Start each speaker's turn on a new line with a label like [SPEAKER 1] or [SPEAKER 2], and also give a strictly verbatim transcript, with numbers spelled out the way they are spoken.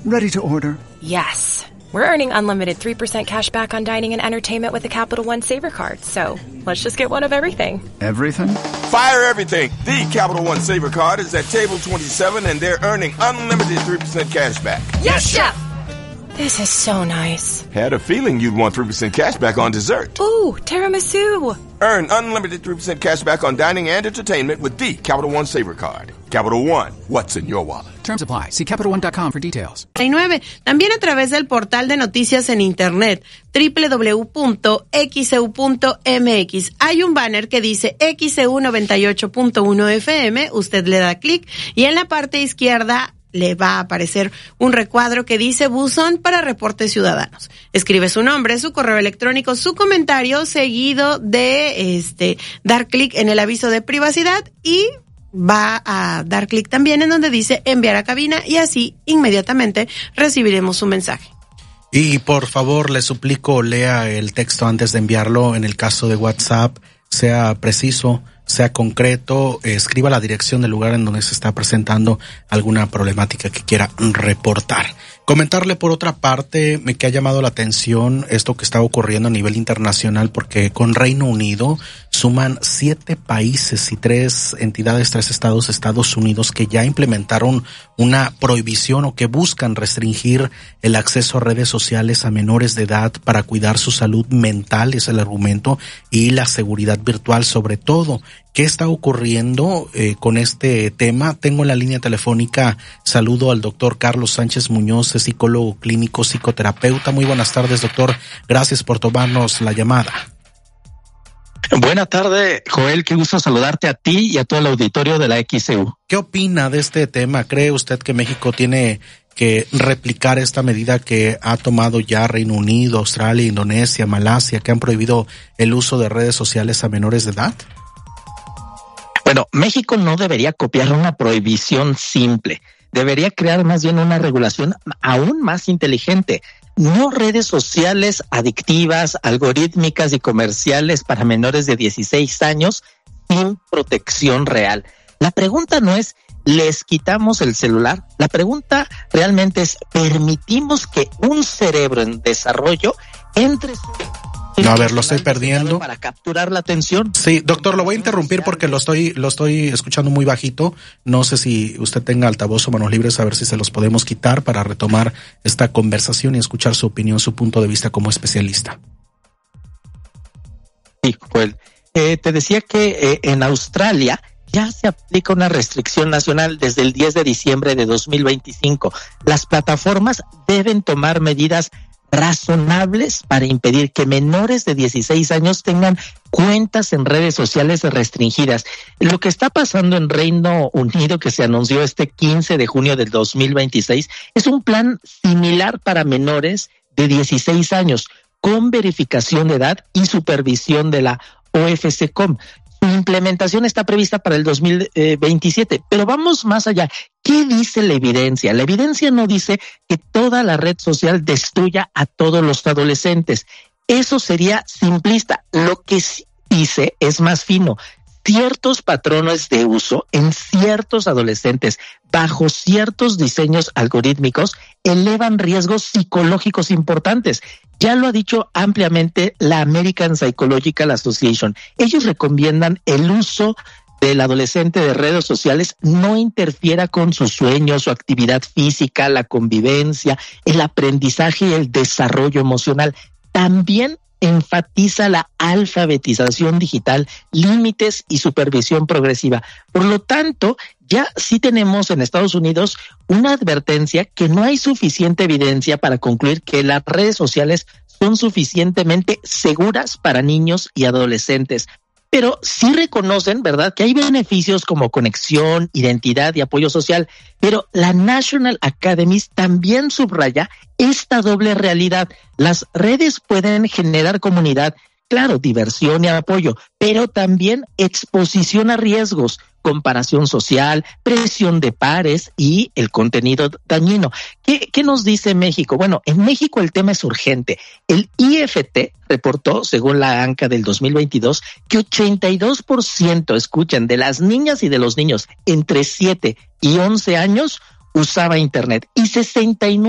[SPEAKER 1] Ready to order.
[SPEAKER 2] Yes. We're earning unlimited three percent cash back on dining and entertainment with the Capital One Saver Card. So let's just get one of everything.
[SPEAKER 1] Everything?
[SPEAKER 3] Fire everything. The Capital One Saver Card is at table twenty-seven and they're earning unlimited three percent cash back.
[SPEAKER 2] Yes, Chef! This is so nice.
[SPEAKER 3] Had a feeling you'd want three percent cash back on dessert.
[SPEAKER 2] Ooh, tiramisu.
[SPEAKER 3] Earn unlimited three percent cash back on dining and entertainment with the Capital One Saver Card. Capital One, what's in your wallet?
[SPEAKER 4] Terms apply. See Capital One dot com for details.
[SPEAKER 5] También a través del portal de noticias en internet doble u doble u doble u punto x e u punto m x. Hay un banner que dice X E U noventa y ocho punto uno F M. Usted le da clic y en la parte izquierda le va a aparecer un recuadro que dice buzón para reportes ciudadanos. Escribe su nombre, su correo electrónico, su comentario, seguido de este dar clic en el aviso de privacidad y va a dar clic también en donde dice enviar a cabina y así inmediatamente recibiremos su mensaje.
[SPEAKER 6] Y por favor le suplico lea el texto antes de enviarlo. En el caso de WhatsApp, sea preciso, sea concreto, eh, escriba la dirección del lugar en donde se está presentando alguna problemática que quiera reportar. Comentarle por otra parte me que ha llamado la atención esto que está ocurriendo a nivel internacional, porque con Reino Unido suman siete países y tres entidades, tres estados, Estados Unidos, que ya implementaron una prohibición o que buscan restringir el acceso a redes sociales a menores de edad para cuidar su salud mental, es el argumento, y la seguridad virtual sobre todo. ¿Qué está ocurriendo eh, con este tema? Tengo en la línea telefónica, saludo al doctor Carlos Sánchez Muñoz, es psicólogo clínico, psicoterapeuta. Muy buenas tardes, doctor. Gracias por tomarnos la llamada.
[SPEAKER 7] Buenas tardes, Joel. Qué gusto saludarte a ti y a todo el auditorio de la X E U.
[SPEAKER 6] ¿Qué opina de este tema? ¿Cree usted que México tiene que replicar esta medida que ha tomado ya Reino Unido, Australia, Indonesia, Malasia, que han prohibido el uso de redes sociales a menores de edad?
[SPEAKER 7] Bueno, México no debería copiar una prohibición simple. Debería crear más bien una regulación aún más inteligente. No redes sociales adictivas, algorítmicas y comerciales para menores de dieciséis años sin protección real. La pregunta no es, ¿les quitamos el celular? La pregunta realmente es, ¿permitimos que un cerebro en desarrollo entre su...
[SPEAKER 6] No, a ver, lo estoy perdiendo.
[SPEAKER 7] Para capturar la atención.
[SPEAKER 6] Sí, doctor, lo voy a interrumpir porque lo estoy, lo estoy escuchando muy bajito. No sé si usted tenga altavoz o manos libres, a ver si se los podemos quitar para retomar esta conversación y escuchar su opinión, su punto de vista como especialista.
[SPEAKER 7] Sí, pues, eh, te decía que eh, en Australia ya se aplica una restricción nacional desde el diez de diciembre de dos mil veinticinco. Las plataformas deben tomar medidas razonables para impedir que menores de dieciséis años tengan cuentas en redes sociales restringidas. Lo que está pasando en Reino Unido, que se anunció este quince de junio del dos mil veintiséis, es un plan similar para menores de dieciséis años, con verificación de edad y supervisión de la O F C Com. Su implementación está prevista para el dos mil veintisiete, pero vamos más allá. ¿Qué dice la evidencia? La evidencia no dice que toda la red social destruya a todos los adolescentes. Eso sería simplista. Lo que sí dice es más fino. Ciertos patrones de uso en ciertos adolescentes bajo ciertos diseños algorítmicos elevan riesgos psicológicos importantes. Ya lo ha dicho ampliamente la American Psychological Association. Ellos recomiendan el uso del adolescente de redes sociales no interfiera con sus sueños, su actividad física, la convivencia, el aprendizaje y el desarrollo emocional. También enfatiza la alfabetización digital, límites y supervisión progresiva. Por lo tanto, ya sí tenemos en Estados Unidos una advertencia que no hay suficiente evidencia para concluir que las redes sociales son suficientemente seguras para niños y adolescentes. Pero sí reconocen, ¿verdad?, que hay beneficios como conexión, identidad y apoyo social. Pero la National Academy también subraya esta doble realidad. Las redes pueden generar comunidad, claro, diversión y apoyo, pero también exposición a riesgos, comparación social, presión de pares y el contenido dañino. ¿Qué, qué nos dice México? Bueno, en México el tema es urgente. El I F T reportó, según la ANCA del dos mil veintidós, que ochenta y dos por ciento, escuchan, de las niñas y de los niños entre siete y once años usaba Internet y sesenta y nueve